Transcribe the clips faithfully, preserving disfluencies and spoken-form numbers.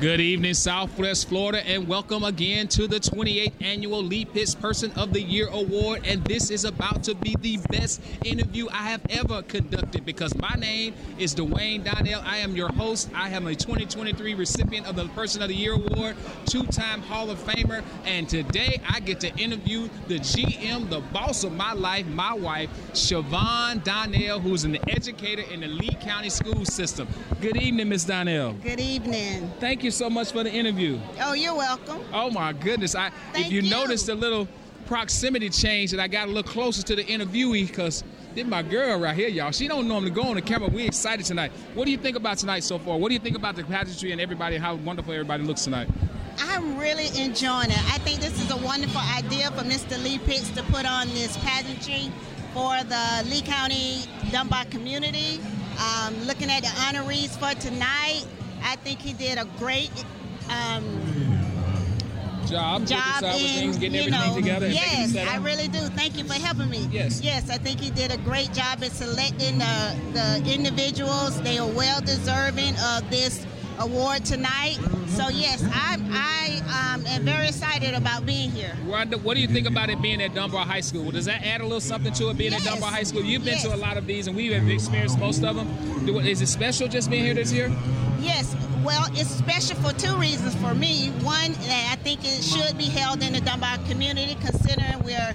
Good evening, Southwest Florida, and welcome again to the twenty-eighth Annual Lee Pitts Person of the Year Award. And this is about to be the best interview I have ever conducted because my name is Dwayne Donnell. I am your host. I am a twenty twenty-three recipient of the Person of the Year Award, two-time Hall of Famer, and today I get to interview the G M, the boss of my life, my wife, Siobhan Donnell, who's an educator in the Lee County school system. Good evening, Miz Donnell. Good evening. Thank you so much for the interview. Oh, you're welcome. Oh my goodness! I Thank if you, you. noticed a little proximity change that I got a little closer to the interviewee because this my girl right here, y'all. She don't normally go on the camera. We excited tonight. What do you think about tonight so far? What do you think about the pageantry and everybody? How wonderful everybody looks tonight. I'm really enjoying it. I think this is a wonderful idea for Mister Lee Pitts to put on this pageantry for the Lee County Dunbar community. Um, looking at the honorees for tonight, I think he did a great um, job, job in, things, getting you everything know, together. Yes, I really do. Thank you for helping me. Yes. Yes, I think he did a great job in selecting the, the individuals. They are well deserving of this award tonight. So yes, I, I um, am very excited about being here. What, what do you think about it being at Dunbar High School? Does that add a little something to it being Yes. at Dunbar High School? You've been Yes. to a lot of these and we have experienced most of them. Do, is it special just being here this year? Yes, well, it's special for two reasons for me. One, that I think it should be held in the Dunbar community, considering we're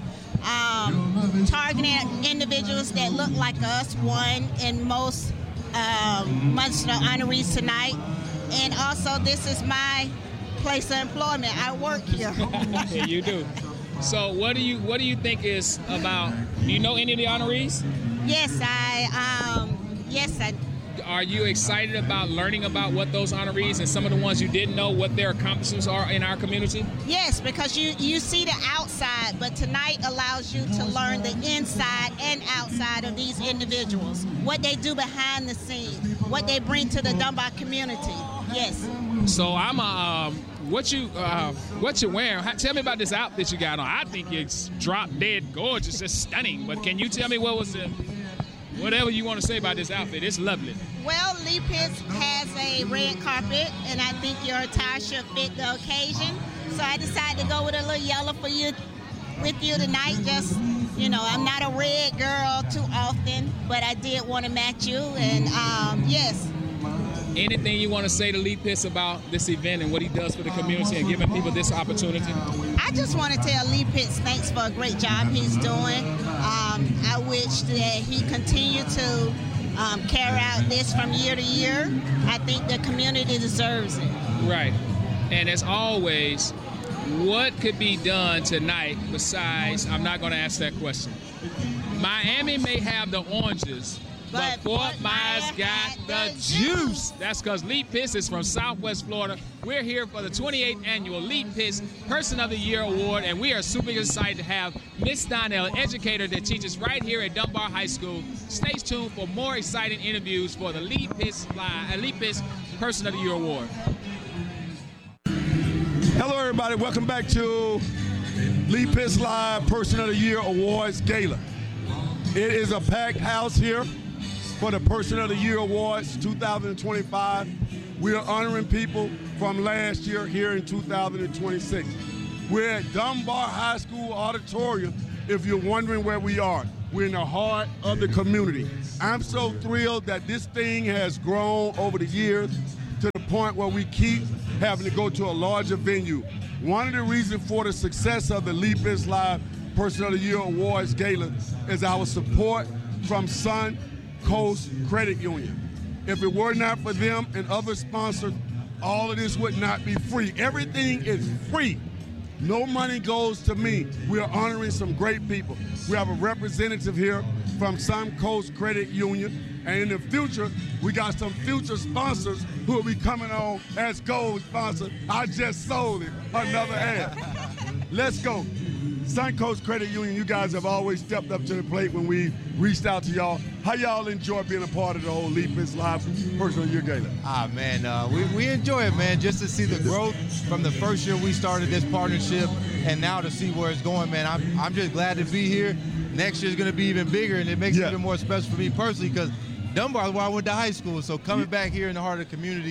um, targeting individuals that look like us, one, and most um, months of honorees tonight. And also, this is my place of employment. I work here. Yeah, you do. So what do you what do you think is about, do you know any of the honorees? Yes, I, um, yes, I Are you excited about learning about what those honorees and some of the ones you didn't know, what their accomplishments are in our community? Yes, because you, you see the outside, but tonight allows you to learn the inside and outside of these individuals, what they do behind the scenes, what they bring to the Dunbar community. Yes. So I'm a, um, what you uh, what you wearing? Ha- Tell me about this outfit you got on. I think it's drop dead gorgeous, it's stunning. But can you tell me what was the, whatever you want to say about this outfit? It's lovely. Well, Lee Pitts has a red carpet, and I think your attire should fit the occasion. So I decided to go with a little yellow for you, with you tonight. Just, you know, I'm not a red girl too often, but I did want to match you, and um, yes. Anything you want to say to Lee Pitts about this event and what he does for the community and giving people this opportunity? I just want to tell Lee Pitts thanks for a great job he's doing. Um, I wish that he continued to um, carry out this from year to year. I think the community deserves it. Right. And as always, what could be done tonight besides, I'm not going to ask that question. Miami may have the oranges, but Fort Myers got the juice. That's because Lee Pitts is from Southwest Florida. We're here for the twenty-eighth Annual Lee Pitts Person of the Year Award, and we are super excited to have Miz Donnell, an educator that teaches right here at Dunbar High School. Stay tuned for more exciting interviews for the Lee Pitts, uh, Lee Pitts Person of the Year Award. Hello, everybody. Welcome back to Lee Pitts Live Person of the Year Awards Gala. It is a packed house here for the Person of the Year Awards two thousand twenty-five. We are honoring people from last year here in two thousand twenty-six. We're at Dunbar High School Auditorium, if you're wondering where we are. We're in the heart of the community. I'm so thrilled that this thing has grown over the years to the point where we keep having to go to a larger venue. One of the reasons for the success of the Lee Pitts Live Person of the Year Awards Gala is our support from Sun Coast Credit Union. If it were not for them and other sponsors, all of this would not be free. Everything is free. No money goes to me. We are honoring some great people. We have a representative here from Sun Coast Credit Union. And in the future, we got some future sponsors who will be coming on as gold sponsors. I just sold it. Another ad. Let's go. Sun Coast Credit Union, you guys have always stepped up to the plate when we reached out to y'all. How y'all enjoy being a part of the whole Lee Pitts Live Person of the Year Gala? Ah, man, uh, we, we enjoy it, man, just to see the growth from the first year we started this partnership and now to see where it's going, man. I'm, I'm just glad to be here. Next year's going to be even bigger, and it makes Yeah. it even more special for me personally because Dunbar is where I went to high school, so coming back here in the heart of the community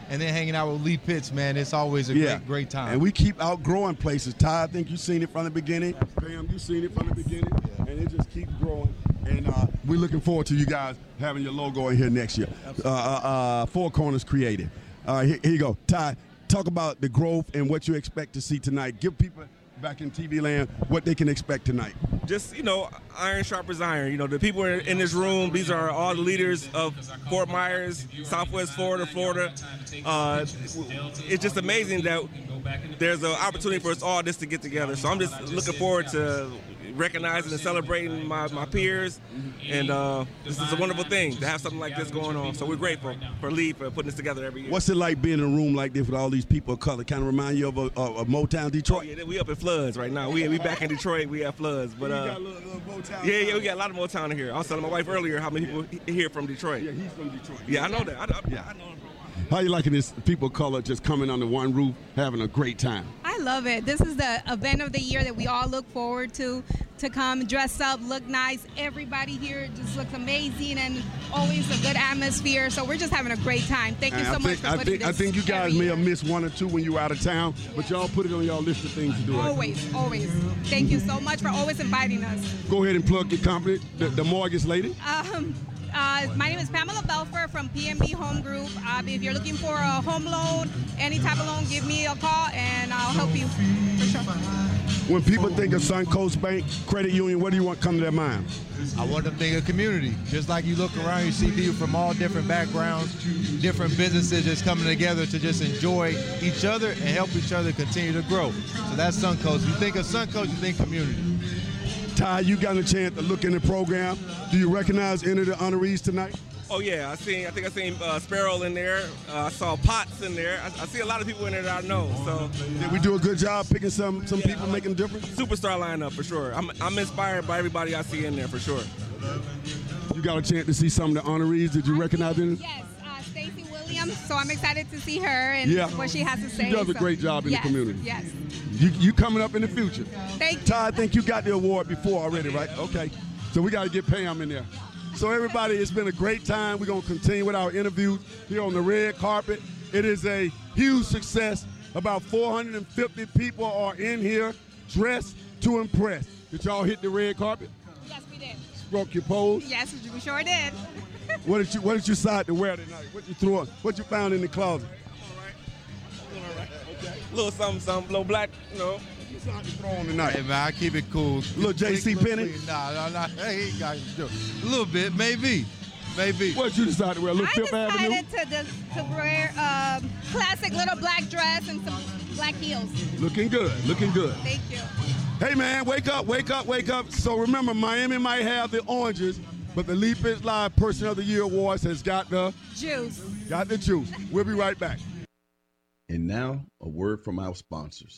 and then hanging out with Lee Pitts, man, it's always a yeah. great, great time. And we keep outgrowing places. Ty, I think you've seen it from the beginning. Pam, you've seen it from the beginning. Yeah. And it just keeps growing. And uh, we're looking forward to you guys having your logo in here next year. Uh, uh, uh, Four Corners Creative. All right, here, here you go. Ty, talk about the growth and what you expect to see tonight. Give people back in T V land what they can expect tonight. Just, you know, iron sharpens iron. You know, the people in this room, these are all the leaders of Fort Myers, Southwest Florida, Florida. Uh, it's just amazing that there's an opportunity for us all just to get together. So I'm just looking forward to recognizing and celebrating my, my peers, and uh, this is a wonderful thing to have something like this going on. So we're grateful for Lee for putting this together every year. What's it like being in a room like this with all these people of color? Kind of remind you of, a, of, of Motown, Detroit? Oh, yeah, we up in Floods right now. We we back in Detroit. We have Floods, but uh, got a little, little Motown yeah, yeah, we got a lot of Motown in here. I was telling my wife earlier how many people here from Detroit. Yeah, he's from Detroit. Yeah, I know that. I, I, yeah. I know him. How you liking this people of color just coming under one roof, having a great time? I love it. This is the event of the year that we all look forward to, to come dress up, look nice. Everybody here just looks amazing and always a good atmosphere. So we're just having a great time. Thank you And so I much think, for I putting think, this I think you guys every may have year. missed one or two when you were out of town, but y'all put it on y'all list of things to do. Right? Always, always. Thank you so much for always inviting us. Go ahead and plug your company, the, the Mortgage Lady. Um, uh, my name is Pamela Belfer from P M B Home Group. Uh, if you're looking for a home loan, any type of loan, give me a call and I'll help you for sure. When people think of Suncoast Bank Credit Union, what do you want come to their mind? I want them to think of community. Just like you look around, you see people from all different backgrounds, different businesses just coming together to just enjoy each other and help each other continue to grow. So that's Suncoast. You think of Suncoast, you think community. Ty, you got a chance to look in the program. Do you recognize any of the honorees tonight? Oh yeah, I seen. I think I seen uh, Sparrow in there. Uh, I saw Potts in there. I, I see a lot of people in there that I know. So did we do a good job picking some some yeah, people, making a difference? Superstar lineup for sure. I'm I'm inspired by everybody I see in there for sure. You got a chance to see some of the honorees. Did you recognize them? Yes, uh, Stacey Williams. So I'm excited to see her and Yeah. what she has to say. She does a So, great job in yes, the community. Yes. You, you coming up in the future. Thank you. Ty, I think you got the award before already, right? Okay. So we got to get Pam in there. So everybody, it's been a great time. We're going to continue with our interviews here on the red carpet. It is a huge success. About four hundred fifty people are in here dressed to impress. Did y'all hit the red carpet? Yes, we did. Broke your pose? Yes, we sure did. What did you What did you decide to wear tonight? What you threw? What you found in the closet? All right. Okay. Little something, something, little black, you know. Something to throw on tonight. Hey, man, I keep it cool. Little J C Penney? Nah, nah, nah. Hey, he got a little bit, maybe. Maybe. What did you decide to wear? A little I Fifth Avenue? decided to, to, to wear a classic little black dress and some black heels. Looking good. Looking good. Thank you. Hey, man, wake up, wake up, wake up. So remember, Miami might have the oranges, but the Lee Pitts Live Person of the Year Awards has got the Juice. Got the juice. We'll be right back. And now, a word from our sponsors.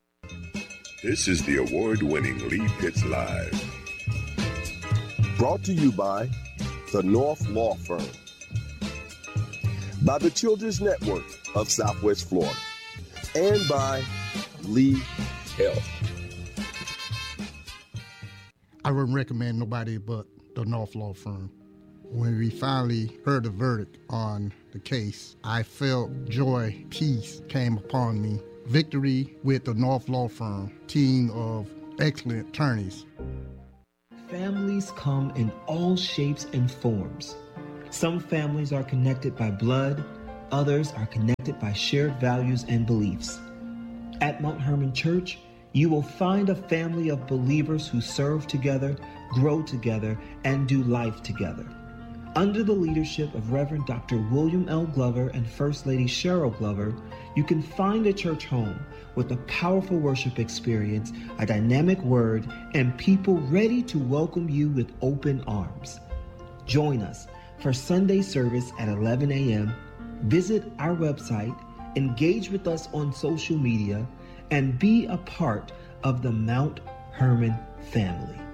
This is the award-winning Lee Pitts Live. Brought to you by the North Law Firm, by the Children's Network of Southwest Florida, and by Lee Health. I wouldn't recommend nobody but the North Law Firm. When we finally heard the verdict on the case, I felt joy, peace came upon me. Victory with the North Law Firm, team of excellent attorneys. Families come in all shapes and forms. Some families are connected by blood, others are connected by shared values and beliefs. At Mount Hermon Church, you will find a family of believers who serve together, grow together, and do life together. Under the leadership of Reverend Doctor William L. Glover and First Lady Cheryl Glover, you can find a church home with a powerful worship experience, a dynamic word, and people ready to welcome you with open arms. Join us for Sunday service at eleven a.m. Visit our website, engage with us on social media, and be a part of the Mount Hermon family.